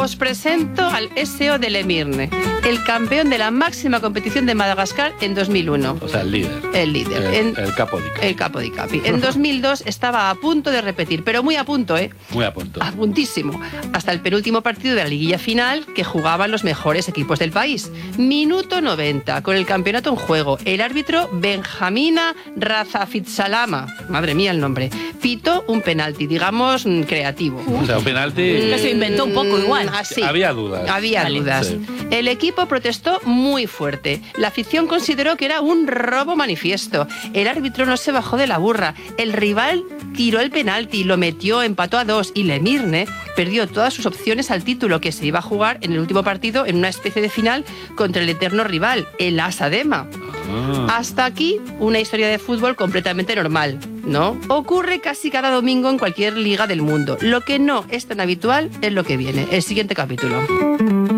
Os presento al SO de Lemirne, el campeón de la máxima competición de Madagascar en 2001. O sea, el líder. El líder. El capo di capi. El capo di capi. En 2002 estaba a punto de repetir, pero muy a punto, ¿eh? Muy a punto. A puntísimo. Hasta el penúltimo partido de la liguilla final que jugaban los mejores equipos del país. Minuto 90, con el campeonato en juego. El árbitro Benjamina Razafitsalama, madre mía el nombre, pitó un penalti, digamos, creativo. O sea, un penalti... Que se inventó un poco igual. Así. Había dudas. Había dudas. Sí. El equipo protestó muy fuerte. La afición consideró que era un robo manifiesto. El árbitro no se bajó de la burra. El rival tiró el penalti, lo metió, empató a 2 y Lemirne perdió todas sus opciones al título, que se iba a jugar en el último partido en una especie de final contra el eterno rival, el Asadema. Hasta aquí una historia de fútbol completamente normal, ¿no? Ocurre casi cada domingo en cualquier liga del mundo. Lo que no es tan habitual es lo que viene, el siguiente capítulo.